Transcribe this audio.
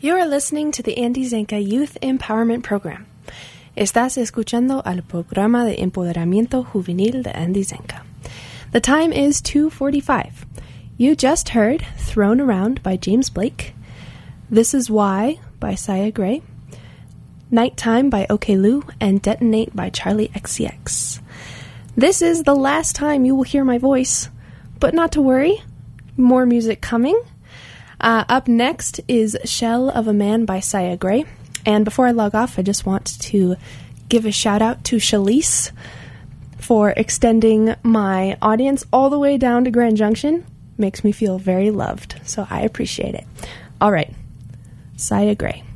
You are listening to the Andy Zanca Youth Empowerment Program. Estás escuchando al programa de empoderamiento juvenil de Andy Zanca. The time is 2:45. You just heard Thrown Around by James Blake, This Is Why by Sia Gray, Nighttime by OK Lou, and Detonate by Charlie XCX. This is the last time you will hear my voice, but not to worry, more music coming. Up next is Shell of a Man by Sia Gray. And before I log off, I just want to give a shout out to Shalise for extending my audience all the way down to Grand Junction. Makes me feel very loved, so I appreciate it. All right, Sia Gray.